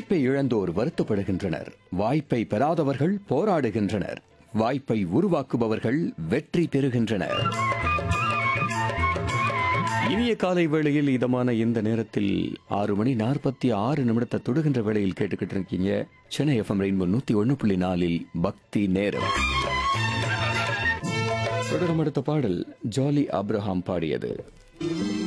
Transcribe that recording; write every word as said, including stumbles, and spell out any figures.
வாய்ப்பை இழந்தோர் வருத்தப்படுகின்றனர், வாய்ப்பை பெறாதவர்கள் போராடுகின்றனர், வாய்ப்பை உருவாக்குபவர்கள் வெற்றி பெறுகின்றனர். இனிய காலை வேளையில் இதமான இந்த நேரத்தில் ஆறு மணி நாற்பத்தி ஆறு நிமிடத்தை தொடுகின்ற வேளையில் கேட்டுக்கிட்டு இருக்கீங்க சென்னை எஃப்எம் ரெயின்போ நூத்தி ஒன்னு புள்ளி நாலில் பக்தி நேரம். தொடரும் அடுத்த பாடல் ஜாலி ஆப்ரஹாம் பாடியது.